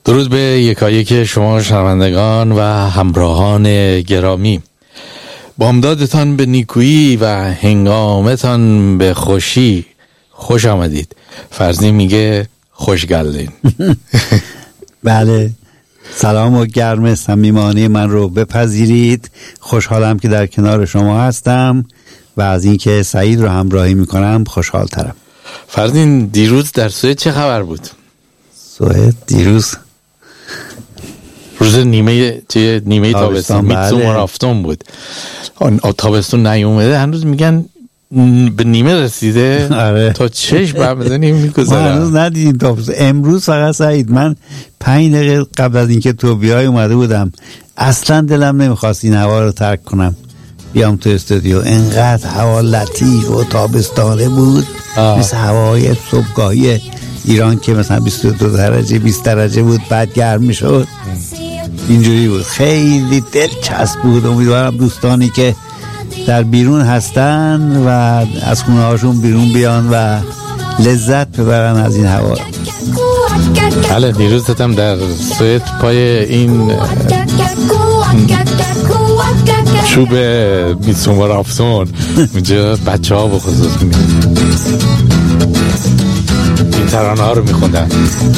درود به یکایک شما شنوندگان و همراهان گرامی. بامدادتان به نیکویی و هنگامتان به خوشی. خوش آمدید. فرزین میگه خوش گلدین. بله، سلام و گرم صمیمانه من رو بپذیرید. خوشحالم که در کنار شما هستم و از اینکه سعید رو همراهی میکنم خوشحال ترم. فرزین، دیروز در سوئد چه خبر بود؟ سوئد دیروز روز نیمه تابستون، میتسومر آفتون بود. تابستون نیومده هنوز، میگن به نیمه رسیده. آره. تا چشم برمی‌زنیم میگذره. ما هنوز ندیدیم تابستون. امروز فقط سعید من 5 دقیقه قبل از اینکه تو بیای اومده بودم. اصلا دلم نمیخواست این هوا رو ترک کنم بیام تو استودیو. انقدر هوا لطیف و تابستانه بود. مثل هوای صبحگاهی ایران که مثلا 22 درجه 20 درجه بود بعد گرم میشد. اینجوری بود، خیلی دلچسب بود. امیدوارم دوستانی که در بیرون هستن و از خونه هاشون بیرون بیان و لذت ببرن از این هوا. بله، دیروز دیدم در سوئد پای این چوب میتسومر آفتون اونجا بچه ها به خصوص این ترانه ها رو میخوندن.